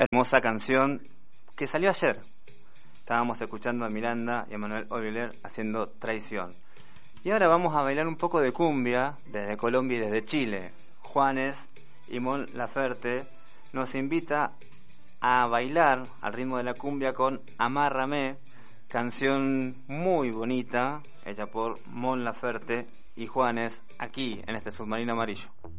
Hermosa canción que salió ayer. Estábamos escuchando a Miranda y a Manuel Oliver haciendo Traición. Y ahora vamos a bailar un poco de cumbia desde Colombia y desde Chile. Juanes y Mon Laferte nos invita a bailar al ritmo de la cumbia con Amárrame, canción muy bonita hecha por Mon Laferte y Juanes aquí en este Submarino Amarillo.